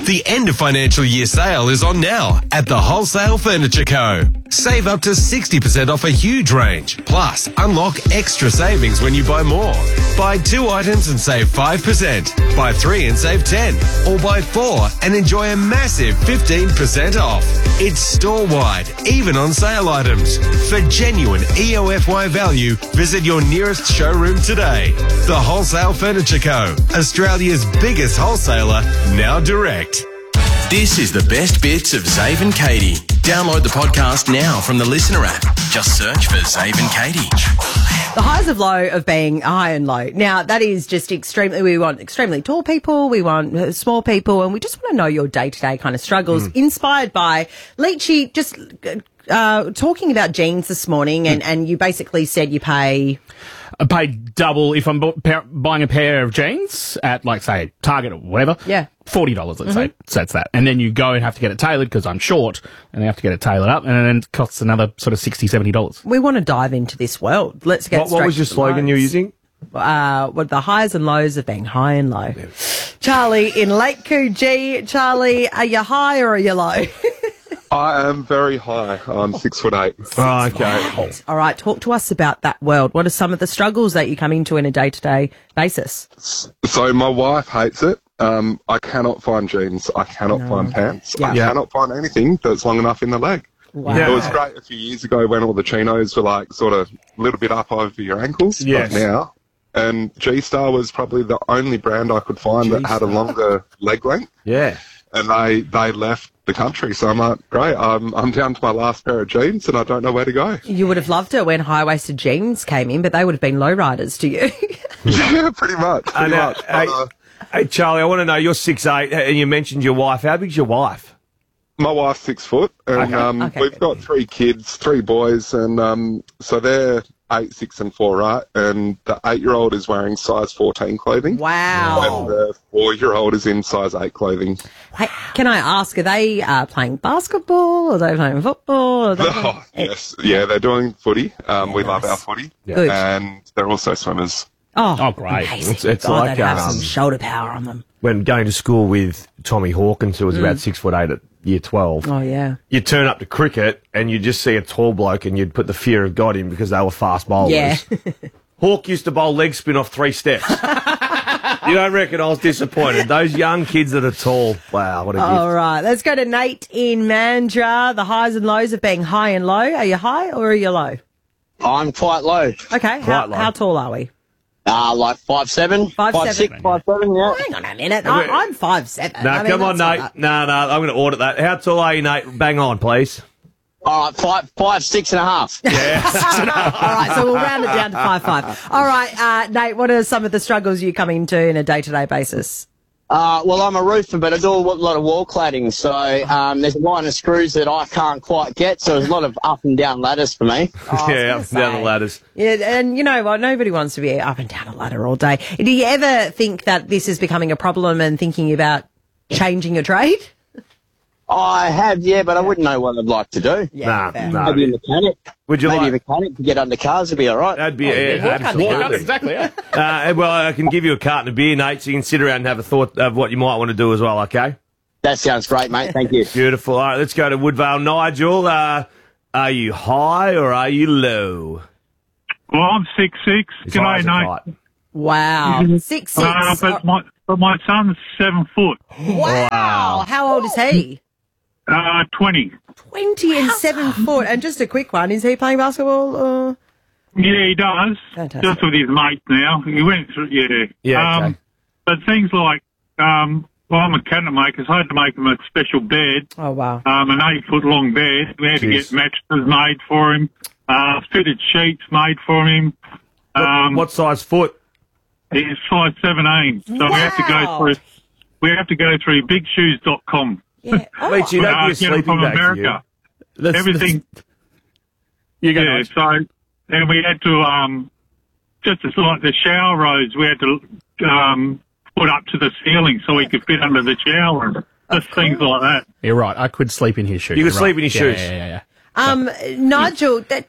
The end of financial year sale is on now at the Wholesale Furniture Co. Save up to 60% off a huge range. Plus, unlock extra savings when you buy more. Buy 2 items and save 5%. Buy 3 and save 10. Or buy 4 and enjoy a massive 15% off. It's store-wide, even on sale items. For genuine EOFY value, visit your nearest showroom today. The Wholesale Furniture Co. Australia's biggest wholesaler, now direct. This is the best bits of Zave and Katie. Download the podcast now from the Listener app. Just search for Zave and Katie. The highs of low of being high and low. Now, that is just we want extremely tall people, we want small people, and we just want to know your day-to-day kind of struggles. Inspired by Leachy just talking about jeans this morning, and you basically said you pay... I pay double if I'm buying a pair of jeans at, like, say, Target or whatever. Yeah. $40, let's say. So that's that. And then you go and have to get it tailored because I'm short, and they have to get it tailored up, and then it costs another sort of $60, $70. We want to dive into this world. Let's get What was your slogan you were using? What the highs and lows of being high and low. Yeah. Charlie in Lake Coogee. Charlie, are you high or are you low? I am very high. I'm 6'8". Oh, okay. All right, talk to us about that world. What are some of the struggles that you come into on a day-to-day basis? So my wife hates it. I cannot find jeans. I cannot find pants. Yeah. I cannot find anything that's long enough in the leg. Wow. It was great a few years ago when all the chinos were like sort of a little bit up over your ankles. Yes. But now, and G-Star was probably the only brand I could find that had a longer leg length. Yeah. And they left the country. So I'm like, great, I'm down to my last pair of jeans and I don't know where to go. You would have loved it when high-waisted jeans came in, but they would have been lowriders to you. Yeah, pretty much. Hey, Charlie, I want to know, you're 6'8", and you mentioned your wife. How big's your wife? My wife's 6 foot, and we've got 3 kids, 3 boys, and so they're 8, 6, and 4, right? And the 8-year-old is wearing size 14 clothing. Wow. And the 4-year-old is in size 8 clothing. Hey, can I ask, are they playing basketball? Are they playing football? Yes. Yeah, they're doing footy. We love our footy. Good. And they're also swimmers. Oh, great. Amazing. It's God, like, they'd have some shoulder power on them. When going to school with Tommy Hawkins, who was about 6'8" at year 12. Oh, yeah. You turn up to cricket and you just see a tall bloke and you'd put the fear of God in because they were fast bowlers. Yeah. Hawk used to bowl leg spin off 3 steps. You don't reckon I was disappointed? Those young kids that are tall, wow, what a gift. All right, let's go to Nate in Mandurah. The highs and lows of being high and low. Are you high or are you low? I'm quite low. Okay, how tall are we? Like 5'7", 5'6", 5'7", yeah. Hang on a minute, I'm 5'7". No, come on, Nate. No, I'm going to audit that. How tall are you, Nate? Bang on, please. All right, 5'6" and a half. Yeah. All right, so we'll round it down to 5'5". All right, Nate, what are some of the struggles you come into in a day-to-day basis? Well, I'm a roofer, but I do a lot of wall cladding, so there's a line of screws that I can't quite get, so there's a lot of up and down ladders for me. Yeah, up and down the ladders. Yeah, and you know what? Nobody wants to be up and down a ladder all day. Do you ever think that this is becoming a problem and thinking about changing your trade? I have, yeah, but I wouldn't know what I'd like to do. Yeah, nah. Maybe a mechanic. Would you Maybe a mechanic to get under cars would be all right. That'd be absolutely. Exactly, yeah. Well, I can give you a carton of beer, Nate, so you can sit around and have a thought of what you might want to do as well, okay? That sounds great, mate. Thank you. Beautiful. All right, let's go to Woodvale. Nigel, are you high or are you low? Well, I'm 6'6". G'day, Nate. Wow. 6'6". But my son's 7 foot. Wow. How old is he? 20. 20 and 7 foot. And just a quick one, is he playing basketball? Yeah, he does. Fantastic. Just with his mates now. He went through, Yeah, okay. But things like, I'm a cabinet maker, so I had to make him a special bed. Oh, wow. An 8-foot long bed. We had to get mattresses made for him, fitted sheets made for him. What size foot? He's size 17. So we have to go through bigshoes.com. Yeah. Oh. Wait, you don't get a get them sleeping from bag for America. you. Everything. You go. Yeah, so, and we had to, just as like the shower roads, we had to, put up to the ceiling so he could fit under the shower and just things like that. You're right. I could sleep in his shoes. You could sleep in his shoes. Yeah. Nigel, that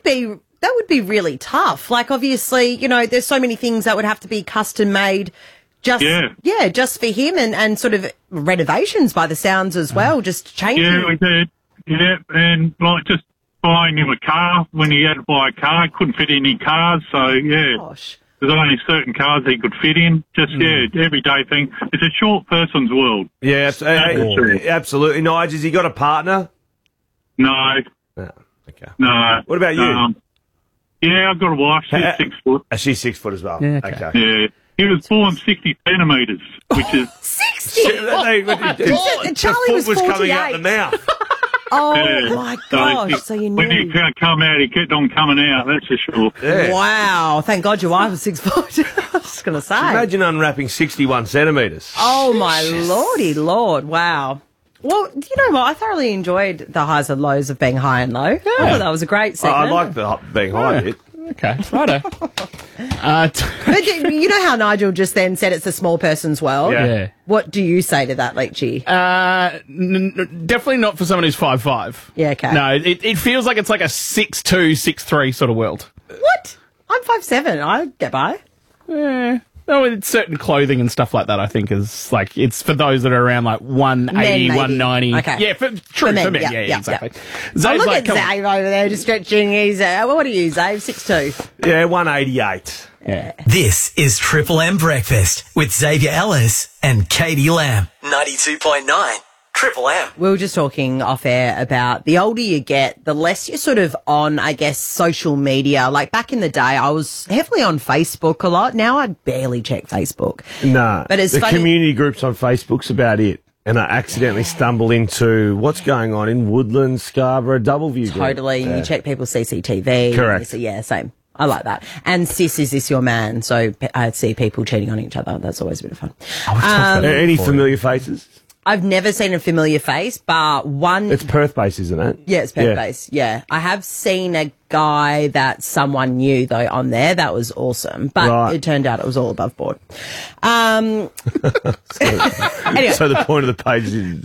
would be really tough. Like, obviously, you know, there's so many things that would have to be custom made Just just for him and sort of renovations by the sounds as well, just changing. Yeah, we did. Yeah, and like just buying him a car when he had to buy a car, couldn't fit any cars, so yeah. Gosh. There's only certain cars he could fit in. Just, everyday thing. It's a short person's world. Yeah, absolutely. Nige, has he got a partner? No. No. Okay. No. What about you? Yeah, I've got a wife. She's 6 foot. She's 6 foot as well. Yeah, okay. Yeah. He was born 60 centimetres, which is... 60? Charlie was 48. coming out the mouth. Oh, my gosh. So you knew. When he come out, he kept on coming out, that's for sure. Yeah. Wow. Thank God your wife was 6 foot. I was just going to say. Imagine unwrapping 61 centimetres. Oh, my lordy lord. Wow. Well, you know what? I thoroughly enjoyed the highs and lows of being high and low. I thought that was a great segment. I like the being high bit. Okay, righto. But you know how Nigel just then said it's a small person's world? Yeah. What do you say to that, Leachy? Definitely not for someone who's 5'5". Yeah, okay. No, it feels like it's like a 6'2", 6'3" sort of world. What? I'm 5'7". I get by. Yeah. No, it's certain clothing and stuff like that, I think, is like, it's for those that are around like 180, 190. Okay. Yeah, for men, yeah, exactly. Yeah. Look at Zave over there just stretching. He's, what are you, Zave? 6'2"? Yeah, 188. Yeah. This is Triple M Breakfast with Xavier Ellis and Katie Lamb. 92.9 Triple M. We were just talking off air about the older you get, the less you're sort of on, I guess, social media. Like back in the day, I was heavily on Facebook a lot. Now I barely check Facebook. No. But it's the funny. Community groups on Facebook's about it. And I accidentally stumble into what's going on in Woodland, Scarborough, Doubleview. Totally. Yeah. You check people's CCTV. Correct. So, yeah, same. I like that. And sis, is this your man? So I see people cheating on each other. That's always a bit of fun. Any familiar faces? I've never seen a familiar face, but one... It's Perth-based, isn't it? Yeah, it's Perth-based, yeah. I have seen a guy that someone knew, though, on there. That was awesome. But it turned out it was all above board. Anyway. So the point of the page is,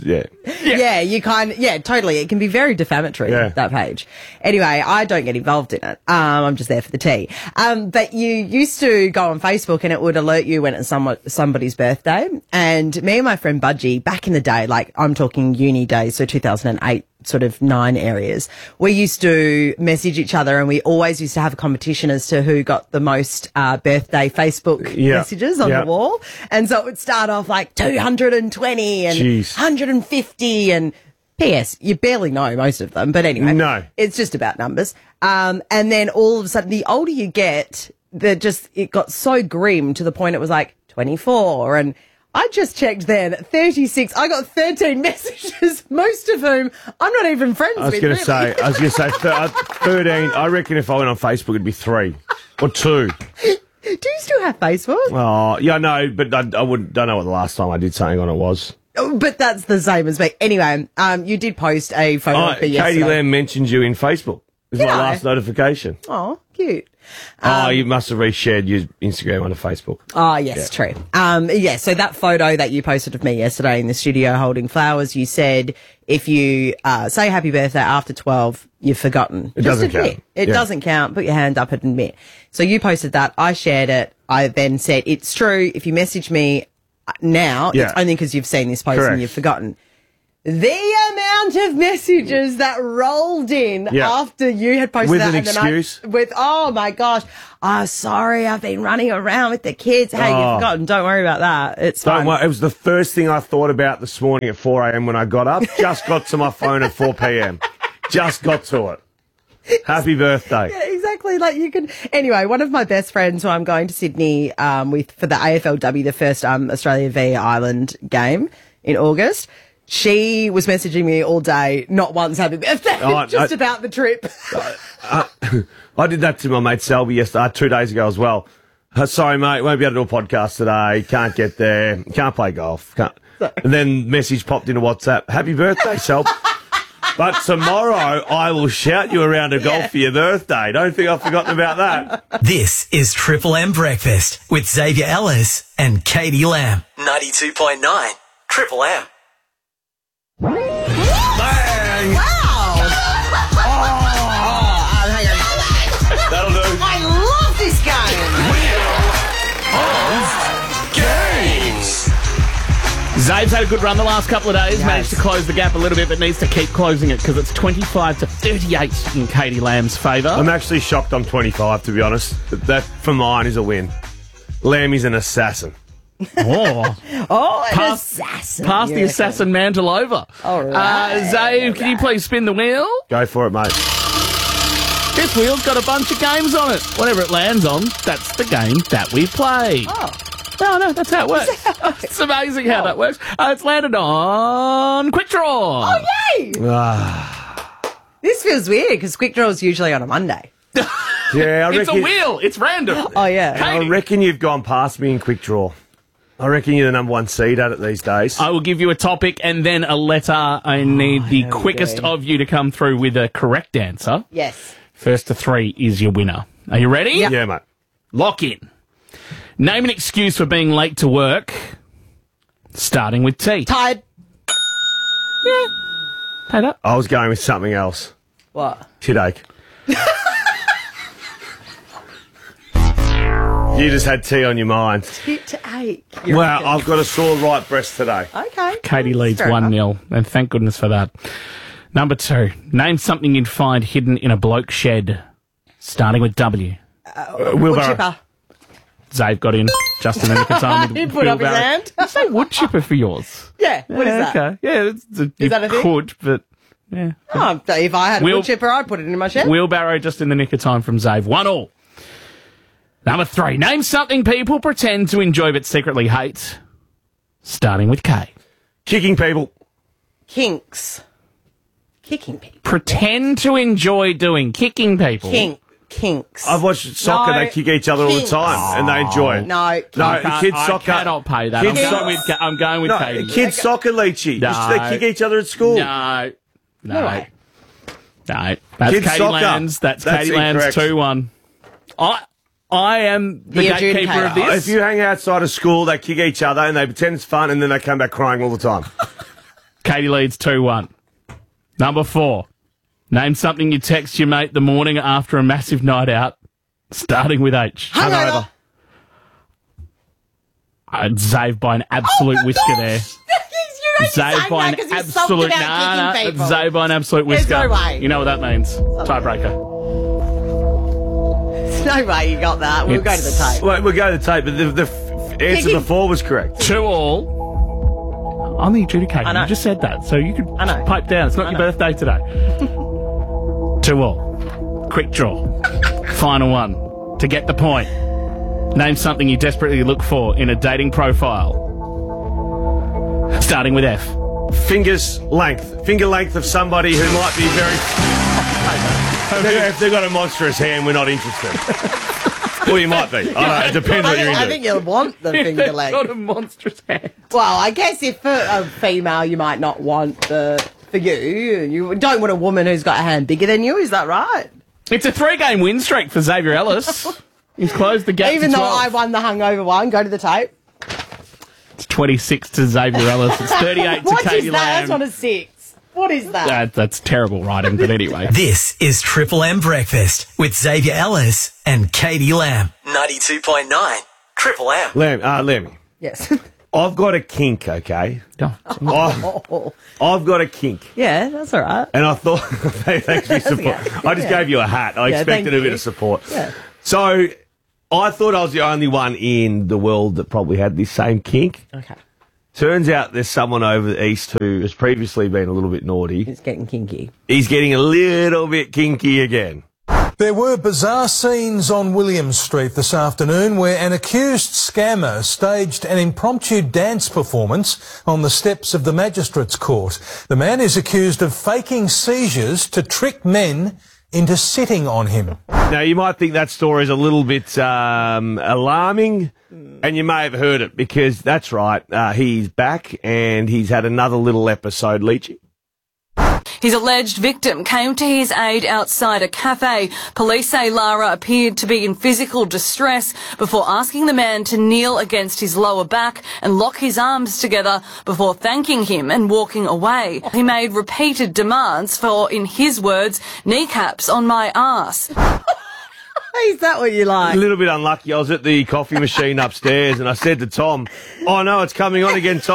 Yeah, totally. It can be very defamatory, that page. Anyway, I don't get involved in it. I'm just there for the tea. But you used to go on Facebook and it would alert you when it's somebody's birthday. And me and my friend Budgie, back in the day, like I'm talking uni days, so 2008, sort of 9 areas, we used to message each other and we always used to have a competition as to who got the most birthday Facebook messages on the wall. And so it would start off like 220 and 150 and P.S. You barely know most of them, but anyway, it's just about numbers. And then all of a sudden, the older you get, it got so grim to the point it was like 24 and I just checked then, 36. I got 13 messages, most of whom I'm not even friends with. I was going to say 13. I reckon if I went on Facebook, it'd be 3 or 2. Do you still have Facebook? Oh, yeah, no, but I don't know what the last time I did something on it was. But that's the same as me. Anyway, you did post a photo of me yesterday. Katie Lamb mentioned you in Facebook. It was my last notification. Oh, cute. You must have reshared your Instagram onto Facebook. Oh, yes, true. So that photo that you posted of me yesterday in the studio holding flowers, you said if you say happy birthday after 12, you've forgotten. It doesn't count. It doesn't count. Put your hand up and admit. So you posted that. I shared it. I then said, it's true. If you message me now, it's only because you've seen this post and you've forgotten. The amount of messages that rolled in after you had posted that. With an excuse? Oh my gosh. Oh, sorry, I've been running around with the kids. Hey, you've forgotten. Don't worry about that. It's fine. It was the first thing I thought about this morning at 4 a.m. when I got up. Just got to my phone at 4 p.m. Just got to it. Happy birthday. Yeah, exactly. Like you can. Anyway, one of my best friends who I'm going to Sydney for the AFLW, the first Australia v Ireland game in August. She was messaging me all day, not once happy birthday, just about the trip. I did that to my mate Selby yesterday, 2 days ago as well. Sorry, mate, won't be able to do a podcast today. Can't get there. Can't play golf. And then message popped into WhatsApp. Happy birthday, Selby. But tomorrow I will shout you around a golf for your birthday. Don't think I've forgotten about that. This is Triple M Breakfast with Xavier Ellis and Katie Lamb. 92.9 Triple M. Bang! Wow! Hang on. That'll do. I love this game. Wheel of Game. Zave's had a good run the last couple of days, managed to close the gap a little bit, but needs to keep closing it because it's 25-38 in Katie Lamb's favour. I'm actually shocked I'm 25, to be honest. That, for mine, is a win. Lammy's an assassin. An assassin. Pass the assassin mantle over. All right. Zave, can you please spin the wheel? Go for it, mate. This wheel's got a bunch of games on it. Whatever it lands on, that's the game that we play. Oh. No, that's how it works. It's amazing how that works. It's landed on Quick Draw. Oh, yay! This feels weird because Quick Draw is usually on a Monday. Yeah, It's a wheel. It's random. Oh, yeah. I reckon you've gone past me in Quick Draw. I reckon you're the number one seed at it these days. I will give you a topic and then a letter. I need the quickest of you to come through with a correct answer. Yes. First to 3 is your winner. Are you ready? Yeah, mate. Lock in. Name an excuse for being late to work, starting with T. Tired. Yeah. Pay that. I was going with something else. What? Headache. You just had tea on your mind. Tit-ache. Well, I've got a sore right breast today. Okay. Katie leads Fair enough. 1-0, and thank goodness for that. Number 2. Name something you'd find hidden in a bloke shed, starting with W. Wood Wheelbarrow. chipper. Zave got in just in the nick of time. He put up his hand. Did you say wood chipper for yours? Yeah. What is that? Okay. Yeah, you that a thing? could, but yeah. Oh, if I had a Wheel- wood chipper, I'd put it in my shed. Wheelbarrow just in the nick of time from Zave. 1-1. Number 3. Name something people pretend to enjoy but secretly hate, starting with K. Kicking people. Kinks. Kicking people. Pretend to enjoy doing, kicking people. Kinks. I've watched soccer. No. They kick each other all the Kinks. time, and they enjoy it. No. I kids soccer. cannot pay that. Kids I'm going with No, Katie. kids soccer, Lychee. No. They kick each other at school. No. way. No. That's Kids Katie soccer. Lambs. That's That's Katie Lambs incorrect. 2-1. I am the gatekeeper adjudicator. of this. If you hang outside of school, they kick each other and they pretend it's fun, and then they come back crying all the time. Katie leads 2-1. Number 4. Name something you text your mate the morning after a massive night out, starting with H. Hungover. Zave by an absolute whisker there. Zave by an absolute Zave by an absolute whisker. There's no way. You know what that means? Tiebreaker. No way you got that. We'll go to the tape. Wait, we'll go to the tape, but the answer before was correct. 2-2. I'm the adjudicator. I know. You just said that, so you could I know. pipe down. It's not your birthday today. 2-2. Quick draw. Final one. To get the point. Name something you desperately look for in a dating profile. Starting with F. Finger length of somebody who might be very... If they've got a monstrous hand, we're not interested. Well, you might be. I don't know. It depends what you're into. I think you'll want the finger Got leg. a monstrous hand. Well, I guess if for a female, you might not want for you. You don't want a woman who's got a hand bigger than you. Is that right? It's a 3-game win streak for Xavier Ellis. He's closed the gap Even to though 12. I won the hungover one, go to the tape. It's 26 to Xavier Ellis. It's 38 to What Katie is that? That's Lamb. on a 6. What is that? That's terrible writing, but anyway. This is Triple M Breakfast with Xavier Ellis and Katie Lamb. 92.9 Triple M. Lemmy, Yes. I've got a kink, okay? I've got a kink. Yeah, that's all right. And I thought, thanks for your support. I just gave you a hat. I expected thank a bit you. of support. Yeah. So I thought I was the only one in the world that probably had this same kink. Okay. Turns out there's someone over the east who has previously been a little bit naughty. It's getting kinky. He's getting a little bit kinky again. There were bizarre scenes on Williams Street this afternoon where an accused scammer staged an impromptu dance performance on the steps of the Magistrates Court. The man is accused of faking seizures to trick men into sitting on him. Now, you might think that story is a little bit alarming, and you may have heard it because that's right, he's back and he's had another little episode, Leachy. His alleged victim came to his aid outside a cafe. Police say Lara appeared to be in physical distress before asking the man to kneel against his lower back and lock his arms together before thanking him and walking away. He made repeated demands for, in his words, kneecaps on my ass. Is that what you like? A little bit unlucky. I was at the coffee machine upstairs and I said to Tom, "Oh no, it's coming on again, Tom.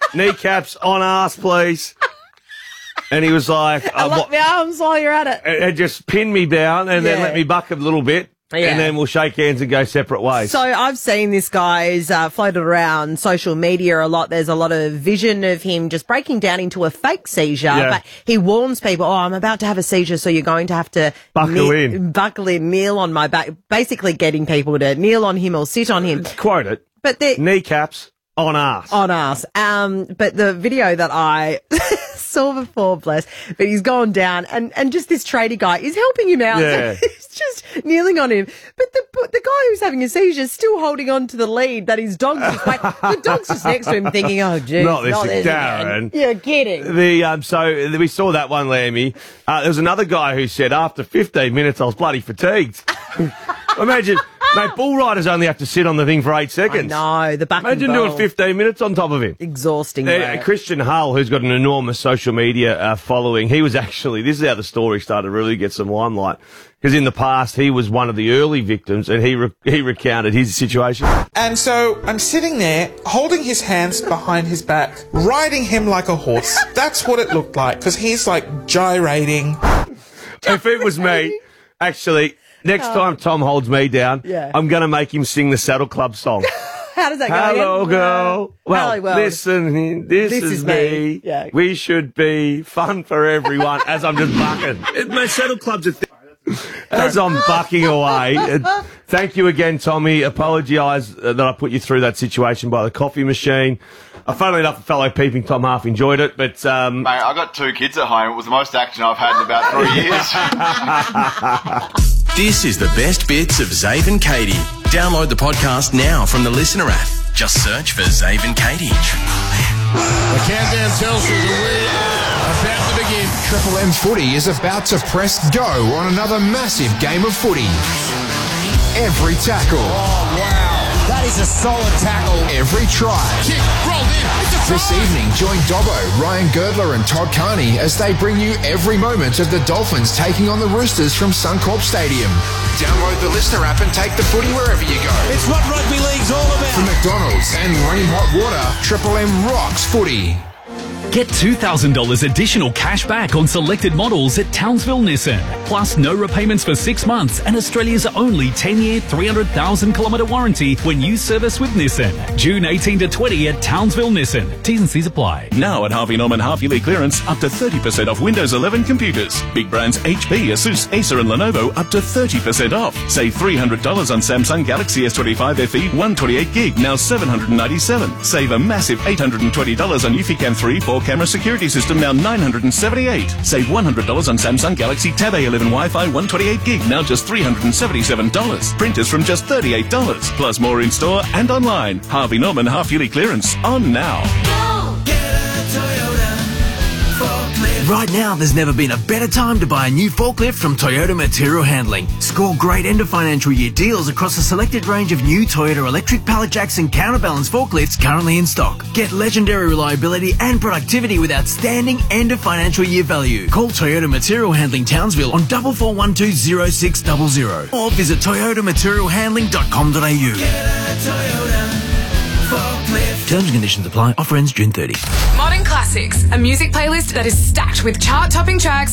kneecaps on ass, please. And he was like, I lock my arms while you're at it. And just pin me down and then let me buck a little bit. Yeah. And then we'll shake hands and go separate ways. So I've seen this guy's floated around social media a lot. There's a lot of vision of him just breaking down into a fake seizure. But he warns people, I'm about to have a seizure, so you're going to have to buckle in, kneel on my back. Basically getting people to kneel on him or sit on him. Quote it. But kneecaps on ass. On ass. But the video that I saw before, bless, but he's gone down and just this tradie guy is helping him out. Yeah. He's just kneeling on him. But the guy who's having a seizure is still holding on to the lead that his dog's just the dog's just next to him thinking, oh, geez. Not this Darren. Again. You're kidding. So we saw that one, Lammy. There was another guy who said after 15 minutes I was bloody fatigued. Imagine, mate, bull riders only have to sit on the thing for 8 seconds. No, the back Imagine doing 15 minutes on top of him. Exhausting. Christian Hull, who's got an enormous social media following, he was actually, this is how the story started to really get some limelight. Because in the past, he was one of the early victims and he recounted his situation. And so I'm sitting there, holding his hands behind his back, riding him like a horse. That's what it looked like, because he's like gyrating. If it was me, actually, next time Tom holds me down, I'm going to make him sing the Saddle Club song. How does that go? Hello, again? girl. Well, listen, this is me. Yeah. We should be fun for everyone. As I'm just bucking. My Saddle Club's a thing. As I'm bucking away. Thank you again, Tommy. Apologise that I put you through that situation by the coffee machine. Funnily enough, a fellow peeping Tom half enjoyed it, but... Mate, I got 2 kids at home. It was the most action I've had in about 3 years. This is the best bits of Zave and Katie. Download the podcast now from the Listener app. Just search for Zave and Katie. The countdown tells you that we are about to begin. Triple M Footy is about to press go on another massive game of footy. Every tackle. Oh, wow. That is a solid tackle. Every try. Kick, rolled in. It's a try. This evening, join Dobbo, Ryan Girdler and Todd Carney as they bring you every moment of the Dolphins taking on the Roosters from Suncorp Stadium. Download the Listener app and take the footy wherever you go. It's what rugby league's all about. From McDonald's and Running Hot Water, Triple M rocks footy. Get $2,000 additional cash back on selected models at Townsville Nissan. Plus no repayments for 6 months and Australia's only 10-year, 300,000-kilometre warranty when you service with Nissan. June 18 to 20 at Townsville Nissan. T's and C's apply. Now at Harvey Norman half-yearly clearance, up to 30% off Windows 11 computers. Big brands HP, Asus, Acer and Lenovo up to 30% off. Save $300 on Samsung Galaxy S25 FE 128 gig, now $797. Save a massive $820 on Uficam 3 4-camera security system, now $978. Save $100 on Samsung Galaxy Tab A11 Wi-Fi 128 gig, now just $377. Printers from just $38. Plus more in store and online. Harvey Norman half-yearly clearance on now. Right now, there's never been a better time to buy a new forklift from Toyota Material Handling. Score great end of financial year deals across a selected range of new Toyota electric pallet jacks and counterbalance forklifts currently in stock. Get legendary reliability and productivity with outstanding end of financial year value. Call Toyota Material Handling Townsville on 44120600 or visit toyotamaterialhandling.com.au. Terms and conditions apply. Offer ends June 30. Modern Classics, a music playlist that is stacked with chart-topping tracks